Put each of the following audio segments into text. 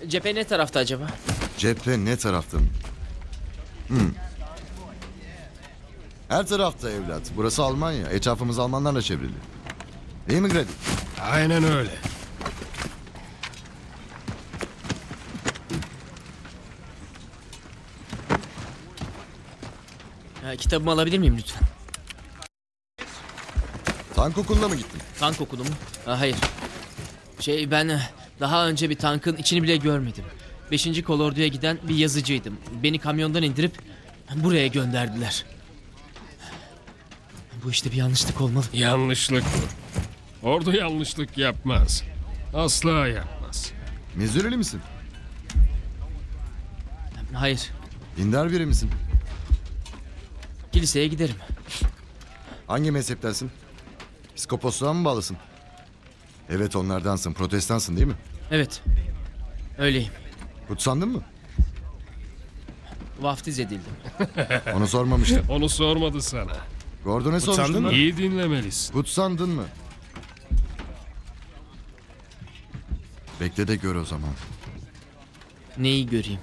Cephe ne tarafta acaba? Cephe ne tarafta mı? Her tarafta evlat. Burası Almanya. Etrafımız Almanlarla çevrili. Değil mi Grady? Aynen öyle. Kitabımı alabilir miyim lütfen? Tank okuluna mı gittin? Tank okudum mu? Hayır. Ben daha önce bir tankın içini bile görmedim. 5. Kolordu'ya giden bir yazıcıydım. Beni kamyondan indirip buraya gönderdiler. Bu işte bir yanlışlık olmalı. Yanlışlık bu. Ordu yanlışlık yapmaz. Asla yapmaz. Missouri'li misin? Hayır. Dindar biri misin? Kiliseye giderim. Hangi mezheptensin? Psikoposluğa mı bağlısın? Evet, onlardansın. Protestansın değil mi? Evet. Öyleyim. Kutsandın mı? Vaftiz edildim. Onu sormamıştım. Onu sormadı sana. Gordon'a sormuştum ben. İyi dinlemelisin. Kutsandın mı? Bekle de gör o zaman. Neyi göreyim?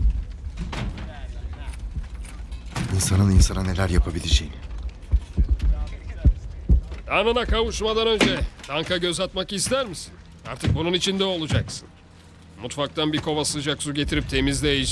İnsanın insana neler yapabileceğini. Tanrına kavuşmadan önce tanka göz atmak ister misin? Artık bunun içinde olacaksın. Mutfaktan bir kova sıcak su getirip temizle iç.